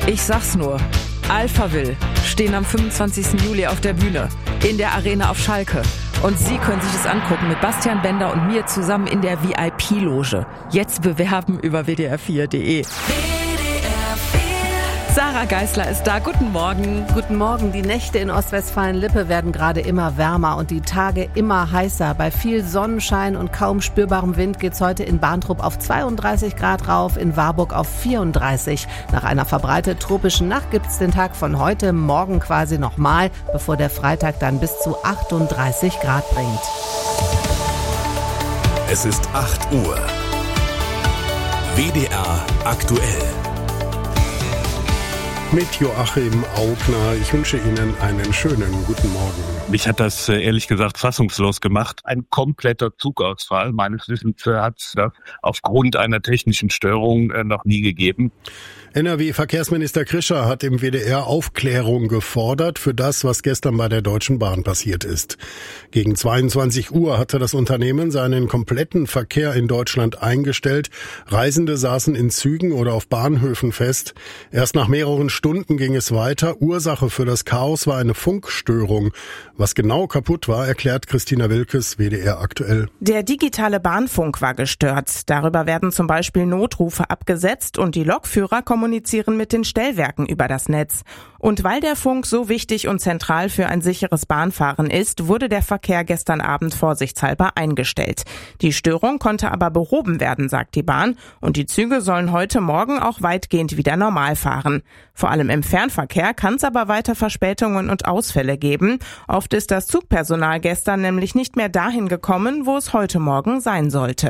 Ich sag's nur. Alphaville stehen am 25. Juli auf der Bühne in der Arena auf Schalke. Und Sie können sich das angucken mit Bastian Bender und mir zusammen in der VIP-Loge. Jetzt bewerben über wdr4.de. Sarah Geisler ist da. Guten Morgen. Guten Morgen. Die Nächte in Ostwestfalen-Lippe werden gerade immer wärmer und die Tage immer heißer. Bei viel Sonnenschein und kaum spürbarem Wind geht's heute in Barntrup auf 32 Grad rauf, in Warburg auf 34. Nach einer verbreitet tropischen Nacht gibt's den Tag von heute Morgen quasi nochmal, bevor der Freitag dann bis zu 38 Grad bringt. Es ist 8 Uhr. WDR aktuell. Mit Joachim Augner. Ich wünsche Ihnen einen schönen guten Morgen. Mich hat das ehrlich gesagt fassungslos gemacht. Ein kompletter Zugausfall. Meines Wissens hat es das aufgrund einer technischen Störung noch nie gegeben. NRW-Verkehrsminister Krischer hat im WDR Aufklärung gefordert für das, was gestern bei der Deutschen Bahn passiert ist. Gegen 22 Uhr hatte das Unternehmen seinen kompletten Verkehr in Deutschland eingestellt. Reisende saßen in Zügen oder auf Bahnhöfen fest. Erst nach mehreren Stunden ging es weiter. Ursache für das Chaos war eine Funkstörung. Was genau kaputt war, erklärt Christina Wilkes, WDR aktuell. Der digitale Bahnfunk war gestört. Darüber werden zum Beispiel Notrufe abgesetzt und die Lokführer kommunizieren mit den Stellwerken über das Netz. Und weil der Funk so wichtig und zentral für ein sicheres Bahnfahren ist, wurde der Verkehr gestern Abend vorsichtshalber eingestellt. Die Störung konnte aber behoben werden, sagt die Bahn, und die Züge sollen heute Morgen auch weitgehend wieder normal fahren. Vor allem im Fernverkehr kann es aber weiter Verspätungen und Ausfälle geben. Oft ist das Zugpersonal gestern nämlich nicht mehr dahin gekommen, wo es heute Morgen sein sollte.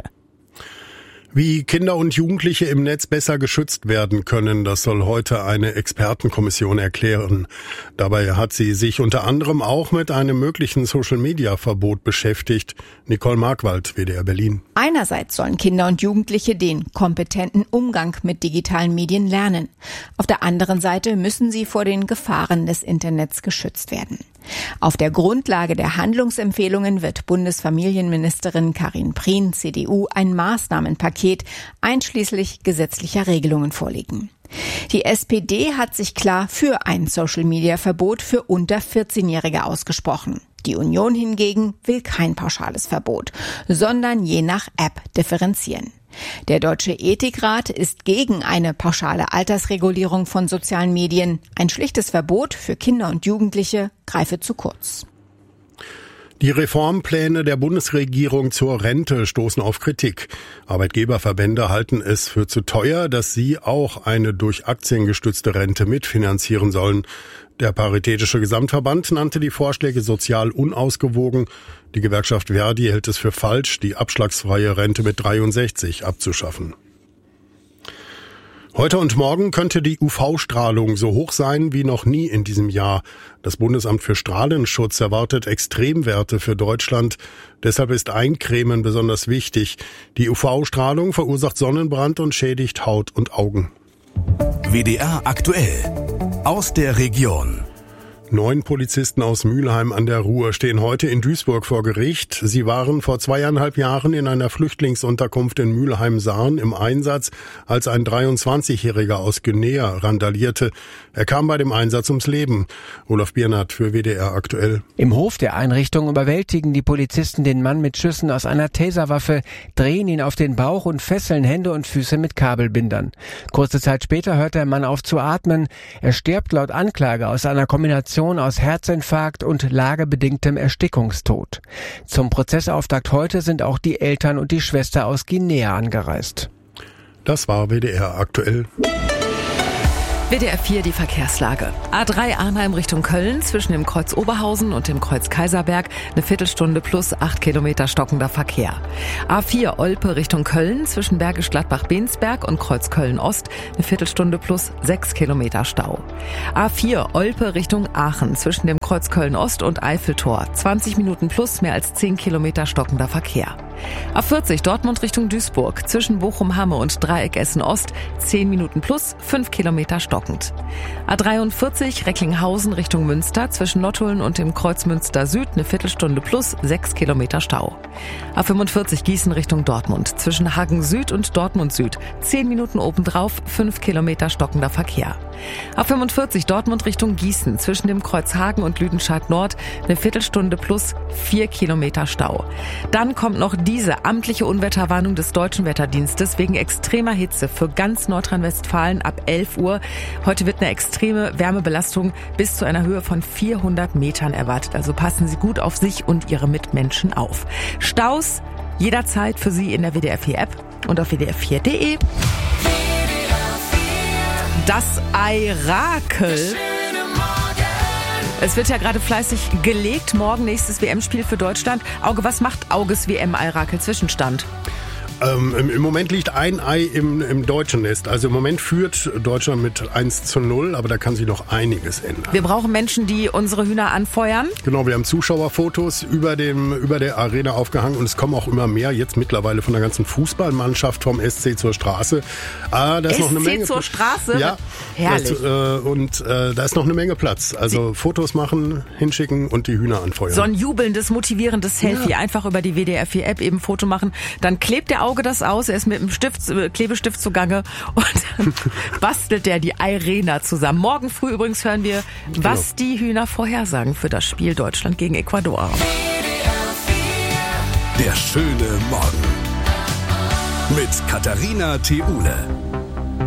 Wie Kinder und Jugendliche im Netz besser geschützt werden können, das soll heute eine Expertenkommission erklären. Dabei hat sie sich unter anderem auch mit einem möglichen Social-Media-Verbot beschäftigt. Nicole Markwald, WDR Berlin. Einerseits sollen Kinder und Jugendliche den kompetenten Umgang mit digitalen Medien lernen. Auf der anderen Seite müssen sie vor den Gefahren des Internets geschützt werden. Auf der Grundlage der Handlungsempfehlungen wird Bundesfamilienministerin Karin Prien, CDU, ein Maßnahmenpaket einschließlich gesetzlicher Regelungen vorlegen. Die SPD hat sich klar für ein Social-Media-Verbot für unter 14-Jährige ausgesprochen. Die Union hingegen will kein pauschales Verbot, sondern je nach App differenzieren. Der Deutsche Ethikrat ist gegen eine pauschale Altersregulierung von sozialen Medien. Ein schlichtes Verbot für Kinder und Jugendliche greife zu kurz. Die Reformpläne der Bundesregierung zur Rente stoßen auf Kritik. Arbeitgeberverbände halten es für zu teuer, dass sie auch eine durch Aktien gestützte Rente mitfinanzieren sollen. Der Paritätische Gesamtverband nannte die Vorschläge sozial unausgewogen. Die Gewerkschaft Verdi hält es für falsch, die abschlagsfreie Rente mit 63 abzuschaffen. Heute und morgen könnte die UV-Strahlung so hoch sein wie noch nie in diesem Jahr. Das Bundesamt für Strahlenschutz erwartet Extremwerte für Deutschland. Deshalb ist Eincremen besonders wichtig. Die UV-Strahlung verursacht Sonnenbrand und schädigt Haut und Augen. WDR aktuell. Aus der Region. 9 Polizisten aus Mülheim an der Ruhr stehen heute in Duisburg vor Gericht. Sie waren vor 2,5 Jahren in einer Flüchtlingsunterkunft in Mülheim-Saarn im Einsatz, als ein 23-Jähriger aus Guinea randalierte. Er kam bei dem Einsatz ums Leben. Olaf Biernat für WDR aktuell. Im Hof der Einrichtung überwältigen die Polizisten den Mann mit Schüssen aus einer Taserwaffe, drehen ihn auf den Bauch und fesseln Hände und Füße mit Kabelbindern. Kurze Zeit später hört der Mann auf zu atmen. Er stirbt laut Anklage aus einer Kombination aus Herzinfarkt und lagebedingtem Erstickungstod. Zum Prozessauftakt heute sind auch die Eltern und die Schwester aus Guinea angereist. Das war WDR aktuell. WDR 4 die Verkehrslage. A3 Arnheim Richtung Köln zwischen dem Kreuz Oberhausen und dem Kreuz Kaiserberg eine Viertelstunde plus 8 Kilometer stockender Verkehr. A4 Olpe Richtung Köln zwischen Bergisch Gladbach-Bensberg und Kreuz Köln-Ost eine Viertelstunde plus 6 Kilometer Stau. A4 Olpe Richtung Aachen zwischen dem Kreuz Köln-Ost und Eiffeltor 20 Minuten plus mehr als 10 Kilometer stockender Verkehr. A40 Dortmund Richtung Duisburg, zwischen Bochum-Hamme und Dreieck Essen-Ost, 10 Minuten plus, 5 Kilometer stockend. A43 Recklinghausen Richtung Münster, zwischen Nottuln und dem Kreuz Münster Süd, eine Viertelstunde plus, 6 Kilometer Stau. A45 Gießen Richtung Dortmund, zwischen Hagen Süd und Dortmund Süd, 10 Minuten obendrauf, 5 Kilometer stockender Verkehr. A45 Dortmund Richtung Gießen, zwischen dem Kreuz Hagen und Lüdenscheid Nord, eine Viertelstunde plus, 4 Kilometer Stau. Dann kommt noch diese amtliche Unwetterwarnung des Deutschen Wetterdienstes wegen extremer Hitze für ganz Nordrhein-Westfalen ab 11 Uhr. Heute wird eine extreme Wärmebelastung bis zu einer Höhe von 400 Metern erwartet. Also passen Sie gut auf sich und Ihre Mitmenschen auf. Staus jederzeit für Sie in der WDR4-App und auf WDR4.de. Das Ei-Rakel. Es wird ja gerade fleißig gelegt. Morgen nächstes WM-Spiel für Deutschland. Auge, was macht Auges WM-Ei-Rakel-Zwischenstand? Im Moment liegt ein Ei im deutschen Nest. Also im Moment führt Deutschland mit 1:0, aber da kann sich noch einiges ändern. Wir brauchen Menschen, die unsere Hühner anfeuern. Genau, wir haben Zuschauerfotos über der Arena aufgehangen und es kommen auch immer mehr, jetzt mittlerweile von der ganzen Fußballmannschaft vom SC zur Straße. Da ist noch eine Menge zur Straße? Ja, herrlich. Da ist noch eine Menge Platz. Also Fotos machen, hinschicken und die Hühner anfeuern. So ein jubelndes, motivierendes Selfie. Ja. Einfach über die WDR4-App eben Foto machen. Dann klebt der Auge das aus, er ist mit einem Klebestift zugange und dann bastelt der die Irena zusammen. Morgen früh übrigens hören wir, was die Hühner vorhersagen für das Spiel Deutschland gegen Ecuador. Der schöne Morgen mit Katharina Theule.